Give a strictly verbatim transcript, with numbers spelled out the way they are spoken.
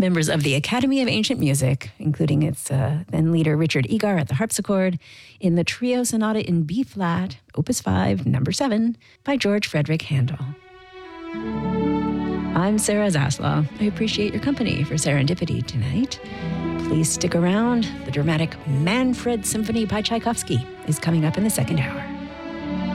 members of the Academy of Ancient Music, including its uh, then leader Richard Egar at the harpsichord, in the Trio Sonata in B-flat, Opus five, number seven, by George Frederick Handel. I'm Sarah Zaslaw. I appreciate your company for Serendipity tonight. Please stick around. The dramatic Manfred Symphony by Tchaikovsky is coming up in the second hour.